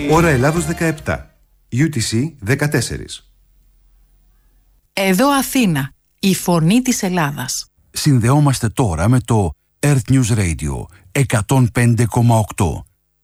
Ώρα Ελλάδος 17. UTC 14. Εδώ Αθήνα, η φωνή της Ελλάδας. Συνδεόμαστε τώρα με το Earth News Radio 105,8.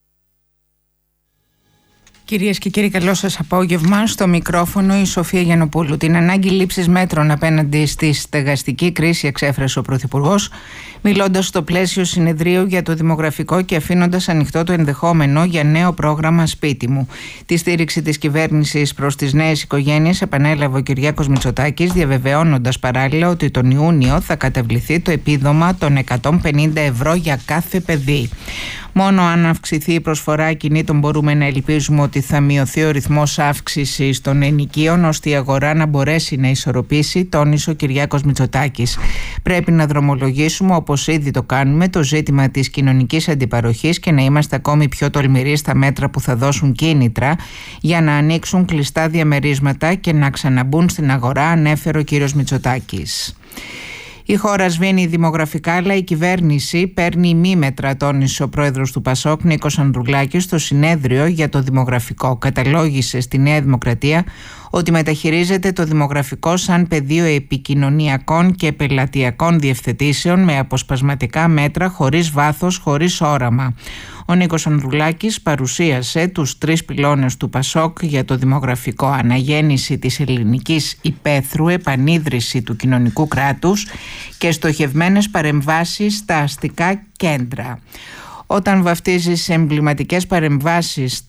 Κυρίες και κύριοι, καλό σας απόγευμα. Στο μικρόφωνο η Σοφία Γιαννοπούλου. Την ανάγκη λήψης μέτρων απέναντι στη στεγαστική κρίση εξέφρασε ο Πρωθυπουργός, μιλώντας στο πλαίσιο συνεδρίου για το δημογραφικό και αφήνοντας ανοιχτό το ενδεχόμενο για νέο πρόγραμμα Σπίτι μου. Τη στήριξη της κυβέρνησης προς τις νέες οικογένειες επανέλαβε ο Κυριάκος Μητσοτάκης, διαβεβαιώνοντας παράλληλα ότι τον Ιούνιο θα καταβληθεί το επίδομα των 150 ευρώ για κάθε παιδί. Μόνο αν αυξηθεί η προσφορά ακινήτων μπορούμε να ελπίζουμε ότι θα μειωθεί ο ρυθμός αύξησης των ενοικίων, ώστε η αγορά να μπορέσει να ισορροπήσει, τόνισε ο Κυριάκος Μητσοτάκης. Πρέπει να δρομολογήσουμε, όπως ήδη το κάνουμε, το ζήτημα της κοινωνικής αντιπαροχής και να είμαστε ακόμη πιο τολμηροί στα μέτρα που θα δώσουν κίνητρα για να ανοίξουν κλειστά διαμερίσματα και να ξαναμπούν στην αγορά, ανέφερε ο κύριος Μητσοτάκης. Η χώρα σβήνει δημογραφικά, αλλά η κυβέρνηση παίρνει ημίμετρα, τόνισε ο πρόεδρος του ΠΑΣΟΚ, Νίκος Ανδρουλάκης, στο συνέδριο για το δημογραφικό. Καταλόγησε στη Νέα Δημοκρατία ότι μεταχειρίζεται το δημογραφικό σαν πεδίο επικοινωνιακών και πελατειακών διευθετήσεων με αποσπασματικά μέτρα, χωρίς βάθος, χωρίς όραμα. Ο Νίκος Ανδρουλάκης παρουσίασε τους 3 πυλώνες του ΠΑΣΟΚ για το δημογραφικό: αναγέννηση της ελληνικής υπαίθρου, επανίδρυση του κοινωνικού κράτους και στοχευμένες παρεμβάσεις στα αστικά κέντρα. Όταν βαφτίζεις εμβληματικές παρεμβάσεις στα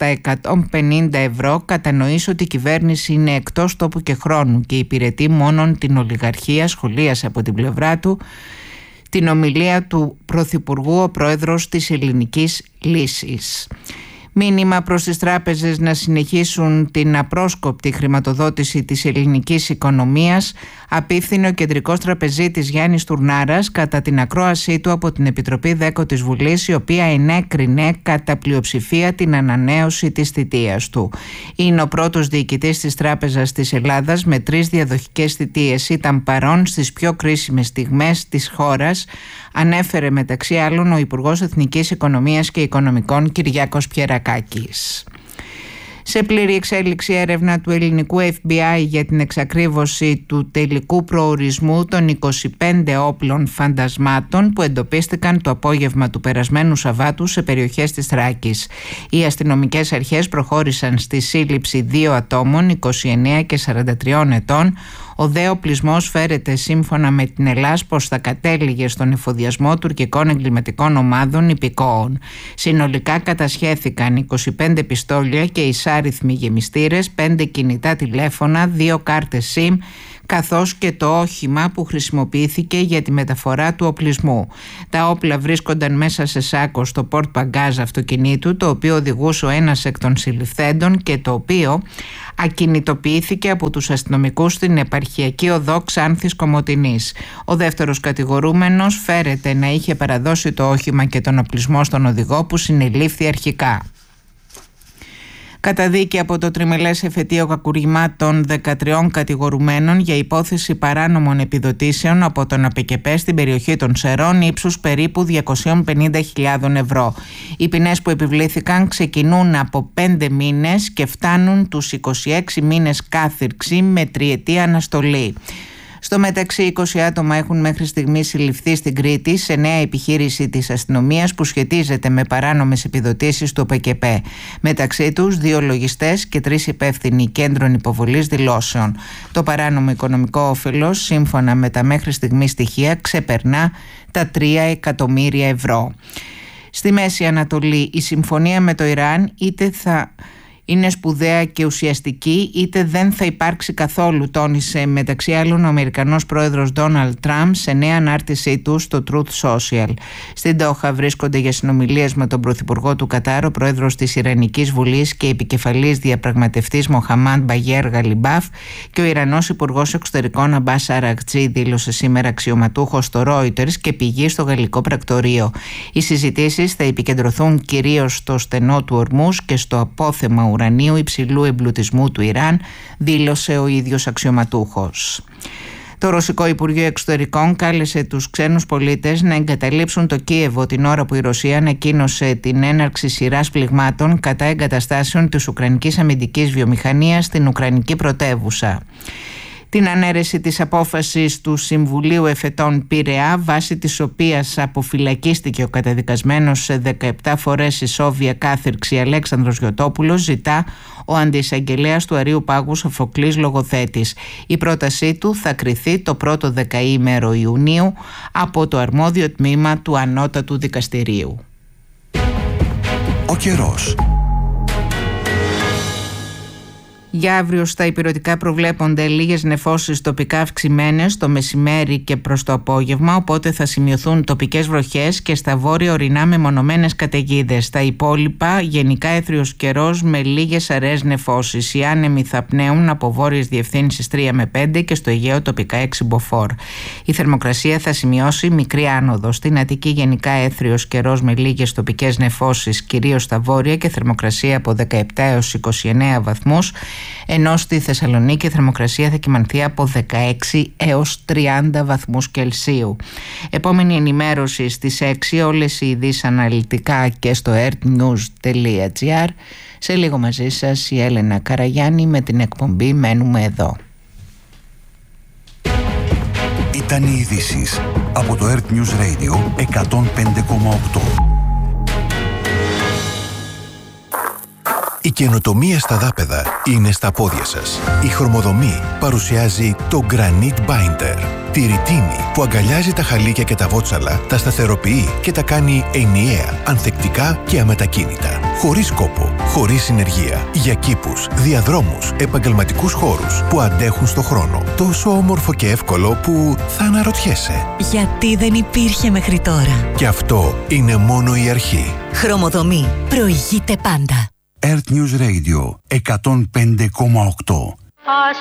150 ευρώ, κατανοείς ότι η κυβέρνηση είναι εκτός τόπου και χρόνου και υπηρετεί μόνον την ολιγαρχία, σχολίασε από την πλευρά του την ομιλία του Πρωθυπουργού ο πρόεδρος της Ελληνικής Λύσης. Μήνυμα προς τις τράπεζες να συνεχίσουν την απρόσκοπτη χρηματοδότηση της ελληνικής οικονομίας απίφθινε ο κεντρικός τραπεζίτης Γιάννης Τουρνάρας κατά την ακρόασή του από την Επιτροπή ΔΕΚΟ της Βουλής, η οποία ενέκρινε κατά πλειοψηφία την ανανέωση της θητείας του. Είναι ο πρώτος διοικητής της Τράπεζας της Ελλάδας με 3 διαδοχικές θητείες. Ήταν παρόν στις πιο κρίσιμες στιγμές της χώρας, ανέφερε μεταξύ άλλων ο Υπουργός Εθνικής Οικονομίας και Οικονομικών Κυριάκος Πιερακάκης. Σε πλήρη εξέλιξη έρευνα του ελληνικού FBI για την εξακρίβωση του τελικού προορισμού των 25 όπλων φαντασμάτων που εντοπίστηκαν το απόγευμα του περασμένου Σαββάτου σε περιοχές της Θράκης. Οι αστυνομικές αρχές προχώρησαν στη σύλληψη 2 ατόμων, 29 και 43 ετών. Ο δε οπλισμός φέρεται σύμφωνα με την Ελλάς πως θα κατέληγε στον εφοδιασμό τουρκικών εγκληματικών ομάδων υπηκόων. Συνολικά κατασχέθηκαν 25 πιστόλια και εισάριθμοι γεμιστήρες, 5 κινητά τηλέφωνα, 2 κάρτες SIM, καθώς και το όχημα που χρησιμοποιήθηκε για τη μεταφορά του οπλισμού. Τα όπλα βρίσκονταν μέσα σε σάκο στο πορτ μπαγκάζ αυτοκινήτου, το οποίο οδηγούσε ο ένας εκ των συλληφθέντων και το οποίο ακινητοποιήθηκε από τους αστυνομικούς στην επαρχιακή οδό Ξάνθης Κομοτηνής. Ο δεύτερος κατηγορούμενος φέρεται να είχε παραδώσει το όχημα και τον οπλισμό στον οδηγό, που συνελήφθη αρχικά. Καταδίκη από το τριμελές εφετείο κακουργημάτων 13 κατηγορουμένων για υπόθεση παράνομων επιδοτήσεων από τον ΑΠΚΠ στην περιοχή των Σερών ύψους περίπου 250.000 ευρώ. Οι ποινές που επιβλήθηκαν ξεκινούν από 5 μήνες και φτάνουν τους 26 μήνες κάθυρξη με 3ετή αναστολή. Στο μεταξύ, 20 άτομα έχουν μέχρι στιγμής συλληφθεί στην Κρήτη σε νέα επιχείρηση της αστυνομίας που σχετίζεται με παράνομες επιδοτήσεις του ΟΠΚΠ. Μεταξύ τους 2 λογιστές και 3 υπεύθυνοι κέντρων υποβολής δηλώσεων. Το παράνομο οικονομικό όφελος, σύμφωνα με τα μέχρι στιγμή στοιχεία, ξεπερνά τα 3 εκατομμύρια ευρώ. Στη Μέση Ανατολή, η συμφωνία με το Ιράν είτε θα είναι σπουδαία και ουσιαστική, είτε δεν θα υπάρξει καθόλου, τόνισε μεταξύ άλλων ο Αμερικανός πρόεδρος Ντόναλντ Τραμπ σε νέα ανάρτησή του στο Truth Social. Στην Ντόχα βρίσκονται για συνομιλίες με τον πρωθυπουργό του Κατάρ, ο πρόεδρος της Ιρανικής Βουλής και επικεφαλής διαπραγματευτής Μοχαμάντ Μπαγέρ Γαλιμπάφ και ο Ιρανός Υπουργός Εξωτερικών Αμπάς Αραγτζή, δήλωσε σήμερα αξιωματούχος στο Reuters και πηγή στο γαλλικό πρακτορείο. Οι συζητήσεις θα επικεντρωθούν κυρίως στο στενό του Ορμούς και στο απόθεμα ουρανίου υψηλού εμπλουτισμού του Ιράν, δήλωσε ο ίδιος αξιωματούχος. Το Ρωσικό Υπουργείο Εξωτερικών κάλεσε τους ξένους πολίτες να εγκαταλείψουν το Κίεβο την ώρα που η Ρωσία ανακοίνωσε την έναρξη σειράς πληγμάτων κατά εγκαταστάσεων της Ουκρανικής αμυντικής βιομηχανίας στην Ουκρανική πρωτεύουσα. Την ανέρεση της απόφασης του Συμβουλίου Εφετών Πειραιά, βάσει της οποίας αποφυλακίστηκε ο καταδικασμένος σε 17 φορές ισόβια κάθυρξη Αλέξανδρος Γιωτόπουλος, ζητά ο αντιεισαγγελέας του Αρείου Πάγου Σοφοκλής Λογοθέτης. Η πρότασή του θα κριθεί το πρώτο δεκαήμερο Ιουνίου από το αρμόδιο τμήμα του Ανώτατου Δικαστηρίου. Ο καιρός. Για αύριο στα ηπειρωτικά προβλέπονται λίγες νεφώσεις τοπικά αυξημένες το μεσημέρι και προς το απόγευμα, οπότε θα σημειωθούν τοπικές βροχές και στα βόρεια ορεινά μεμονωμένες καταιγίδες. Στα υπόλοιπα γενικά έθριος καιρός με λίγες αραιές νεφώσεις. Οι άνεμοι θα πνέουν από βόρειες διευθύνσεις 3 με 5 και στο Αιγαίο τοπικά 6 μποφόρ. Η θερμοκρασία θα σημειώσει μικρή άνοδο. Στην Αττική γενικά έθριος καιρός με λίγες τοπικές νεφώσεις, κυρίως στα βόρεια, και θερμοκρασία από 17 έως 29 βαθμούς. Ενώ στη Θεσσαλονίκη η θερμοκρασία θα κυμανθεί από 16 έως 30 βαθμούς Κελσίου. Επόμενη ενημέρωση στις 6, όλες οι ειδήσεις αναλυτικά και στο earthnews.gr. Σε λίγο μαζί σας η Έλενα Καραγιάννη με την εκπομπή «Μένουμε εδώ». Ήταν οι ειδήσεις από το Earth News Radio 105,8. Η καινοτομία στα δάπεδα είναι στα πόδια σας. Η Χρωμοδομή παρουσιάζει το Granite Binder. Τη ρητίνη που αγκαλιάζει τα χαλίκια και τα βότσαλα, τα σταθεροποιεί και τα κάνει ενιαία, ανθεκτικά και αμετακίνητα. Χωρίς κόπο, χωρίς συνεργεία. Για κήπους, διαδρόμους, επαγγελματικούς χώρους που αντέχουν στο χρόνο. Τόσο όμορφο και εύκολο που θα αναρωτιέσαι. Γιατί δεν υπήρχε μέχρι τώρα. Και αυτό είναι μόνο η αρχή. Χρωμοδομή. Προηγείται πάντα. Earth News Radio 105,8.